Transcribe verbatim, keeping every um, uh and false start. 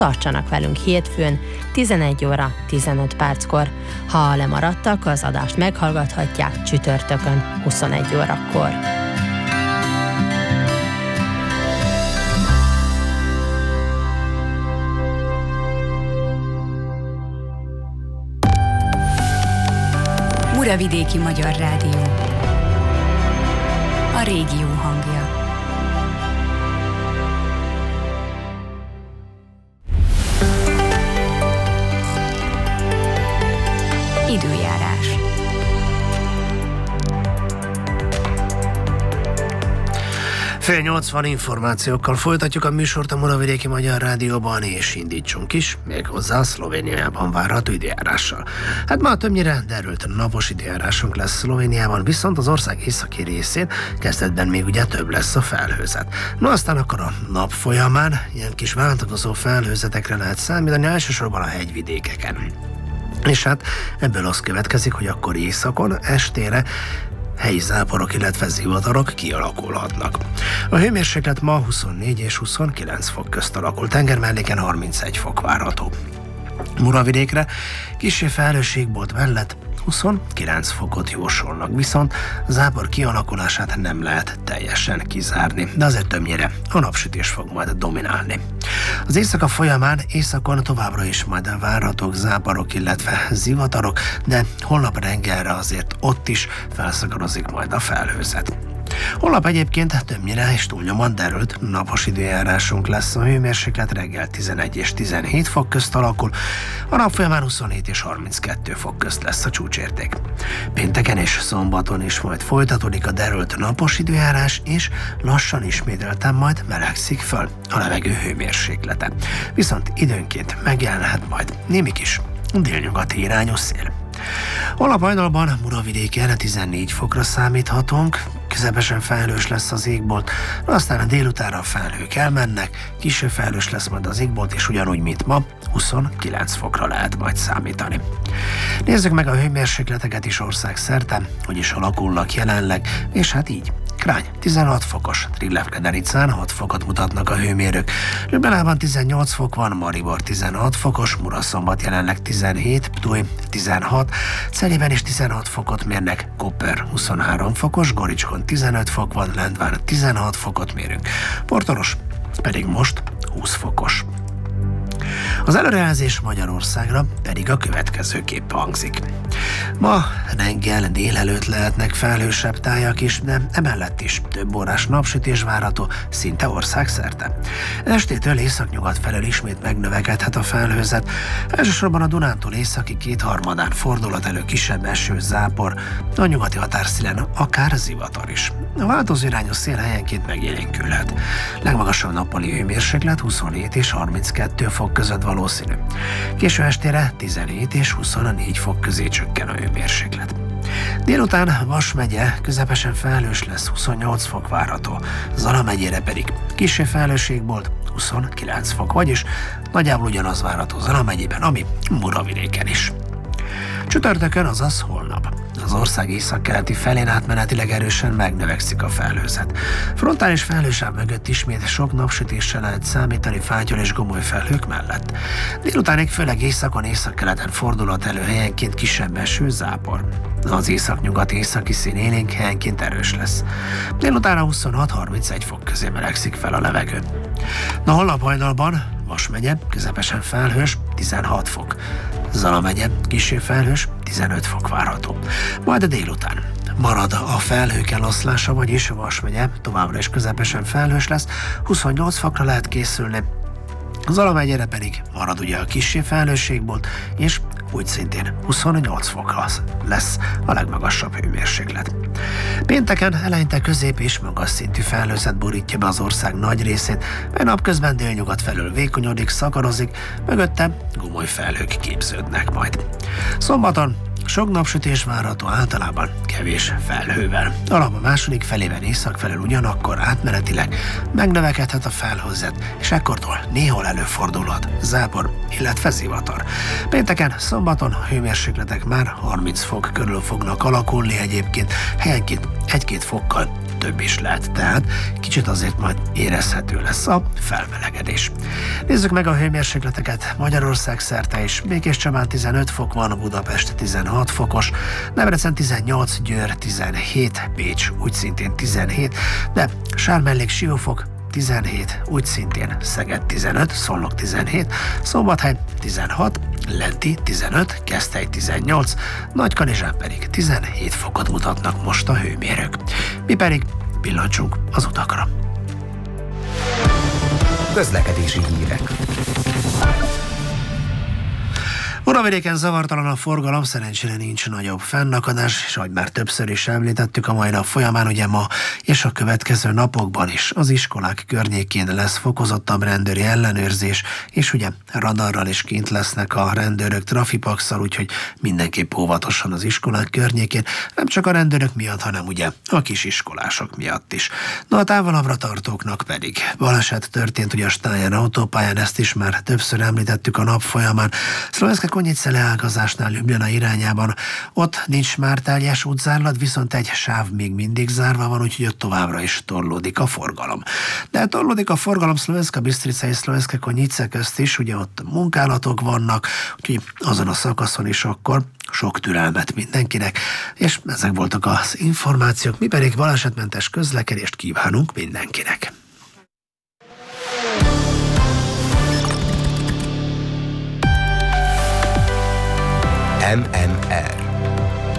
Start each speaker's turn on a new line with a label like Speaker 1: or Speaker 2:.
Speaker 1: Tartsanak velünk hétfőn, tizenegy óra tizenöt perckor. Ha lemaradtak, az adást meghallgathatják csütörtökön, huszonegy órakor.
Speaker 2: Muravidéki Magyar Rádió. A régió hangja. Időjárás.
Speaker 3: Fél nyolcvan információkkal folytatjuk a műsort a Muravidéki Magyar Rádióban, és indítsunk is, méghozzá a Szlovéniában várható időjárással. Hát ma többnyire derült napos időjárásunk lesz Szlovéniában, viszont az ország északi részén kezdetben még ugye több lesz a felhőzet. No, aztán akkor a nap folyamán ilyen kis váltakozó felhőzetekre lehet számítani, elsősorban a hegyvidékeken. És hát ebből az következik, hogy akkor északon, estére helyi záporok, illetve zivatarok kialakulhatnak. A hőmérséklet ma huszonnégy és huszonkilenc fok közt alakul, tengermelléken harmincegy fok várható. Muravidékre kissé felhőségbolt mellett huszonkilenc fokot jósolnak, viszont zápor kialakulását nem lehet teljesen kizárni, de azért többnyire a napsütés fog majd dominálni. Az éjszaka folyamán északon továbbra is majd várhatók záporok, illetve zivatarok, de holnap reggelre azért ott is felszakarozik majd a felhőzet. Holnap egyébként többnyire és túlnyomóan derült napos időjárásunk lesz, a hőmérséklet reggel tizenegy és tizenhét fok közt alakul, a nap folyamán huszonhét és harminckettő fok közt lesz a csúcsérték. Pénteken és szombaton is majd folytatódik a derült napos időjárás, és lassan ismételten majd melegszik föl a levegő hőmérséklete. Viszont időnként megjelenhet majd némi kis délnyugati irányú szél. Holnap hajnalban Muravidéken tizennégy fokra számíthatunk, közepesen felhős lesz az égbolt, aztán a délutánra a felhők elmennek, kisebb felhős lesz majd az égbolt, és ugyanúgy, mint ma, huszonkilenc fokra lehet majd számítani. Nézzük meg a hőmérsékleteket is országszerte, hogy is alakulnak jelenleg, és hát így. Krány tizenhat fokos, Triglav-Kedericán hat fokot mutatnak a hőmérők, Ljubljanában tizennyolc fok van, Maribor tizenhat fokos, Muraszombat jelenleg tizenhét, Ptuj tizenhat, Celében is tizenhat fokot mérnek, Koper huszonhárom fokos, Goricskon tizenöt fok van, Lendván tizenhat fokot mérünk, Portoros pedig most húsz fokos. Az előrejelzés Magyarországra pedig a következőképp hangzik. Ma reggel délelőtt lehetnek felhősebb tájak is, de emellett is több órás napsütés várható szinte országszerte. Estétől északnyugat felől ismét megnövekedhet a felhőzet, elsősorban a Dunántúl északi kétharmadán fordulhat elő kisebb eső, zápor, a nyugati határszílen akár zivatar is. A változó irányú szél helyenként megélénkülhet. Legmagasabb nappali hőmérséklet huszonhét és harminckettő fok között valószínű. Késő estére tizenhét és huszonnégy fok közé csökken a hőmérséklet. Délután Vas megye közepesen felhős lesz, huszonnyolc fok várható, Zala megyére pedig kissé felhőségbolt, huszonkilenc fok, vagyis nagyjából ugyanaz várható Zala megyében, ami Muravidéken is. Csütörtökön, azaz holnap az ország északkeleti felén átmenetileg erősen megnövekszik a felhőzet. Frontális felhősáv mögött ismét sok napsütéssel lehet számítani fátyol és gomoly felhők mellett. Délutánig főleg északon, északkeleten fordulhat elő helyenként kisebb eső, zápor. Az északnyugat északi szín élénk helyenként erős lesz. Délutánra huszonhat harmincegy fok közé melegszik fel a levegő. Na, holnap hajnalban Vas megye közepesen felhős, tizenhat fok. Zala megye kissé felhős, tizenöt fok várható. Majd a délután marad a felhők eloszlása, vagyis Vas megye továbbra is közepesen felhős lesz, huszonnyolc fokra lehet készülni. Zala megyére pedig marad ugye a kissé felhőségbolt, és úgy szintén huszonnyolc fok lesz a legmagasabb hőmérséklet. Pénteken eleinte közép és magas szintű felhőzet borítja be az ország nagy részét, mely napközben délnyugat felől vékonyodik, szakarozik, mögötte gomoly felhők képződnek majd. Szombaton sok napsütés várható, általában kevés felhővel. A nap második felében észak felől ugyanakkor átmenetileg megnövekedhet a felhőzet, és ekkortól néhol előfordulhat zápor, illetve zivatar. Pénteken, szombaton a hőmérsékletek már harminc fok körül fognak alakulni, egyébként helyenként egy-két fokkal több is lehet, tehát kicsit azért majd érezhető lesz a felmelegedés. Nézzük meg a hőmérsékleteket Magyarország szerte is. Békéscsabán tizenöt fok van, Budapest tizenhat fokos, Debrecen tizennyolc, Győr tizenhét, Pécs úgy szintén tizenhét, de Sármellék-Siófok tizenhét, úgy szintén Szeged tizenöt, Szolnok tizenhét, Szombathely tizenhat, Lenti tizenöt, Keszthely tizennyolc, Nagykanizsán pedig tizenhét fokot mutatnak most a hőmérők. Mi pedig pillancsunk az utakra.
Speaker 4: Közlekedési hírek.
Speaker 3: Muravidéken zavartalan a forgalom, szerencsére nincs nagyobb fennakadás, és ahogy már többször is említettük a mai nap folyamán, ugye ma és a következő napokban is az iskolák környékén lesz fokozottabb rendőri ellenőrzés, és ugye radarral is kint lesznek a rendőrök trafipaxal, úgyhogy mindenképp óvatosan az iskolák környékén, nem csak a rendőrök miatt, hanem ugye a kisiskolások miatt is. Na a távolabbra tartóknak pedig baleset történt ugye a Stáján autópályán, ezt is már többször említettük a nap folyamán. Szlovenszke Konyice leágazásnál Ljubljana irányában. Ott nincs már teljes útzárlat, viszont egy sáv még mindig zárva van, úgyhogy ott továbbra is torlódik a forgalom. De torlódik a forgalom Szlovenska Bistrica és Szlovenszke Konyice közt is, ugye ott munkálatok vannak, úgyhogy azon a szakaszon is akkor sok türelmet mindenkinek, és ezek voltak az információk, mi pedig balesetmentes közlekedést kívánunk mindenkinek.
Speaker 4: em em er